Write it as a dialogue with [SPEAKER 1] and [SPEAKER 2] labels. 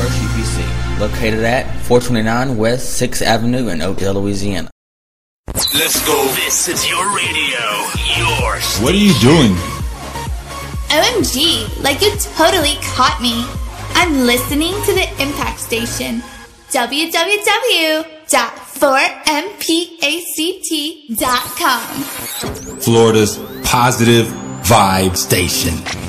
[SPEAKER 1] First UPC, located at 429 West 6th Avenue in Oakdale, Louisiana.
[SPEAKER 2] Let's go. This is your radio. Your station.
[SPEAKER 3] What are you doing?
[SPEAKER 4] OMG, like you totally caught me. I'm listening to the Impact Station. www.4mpact.com.
[SPEAKER 3] Florida's positive vibe station.